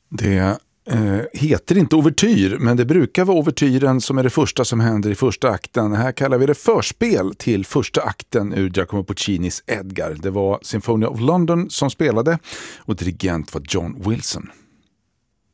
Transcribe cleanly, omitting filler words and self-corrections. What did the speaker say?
Det heter inte ouvertyr, men det brukar vara ouvertyren som är det första som händer i första akten. Här kallar vi det förspel till första akten ur Giacomo Puccinis Edgar. Det var Symphony of London som spelade och dirigent var John Wilson.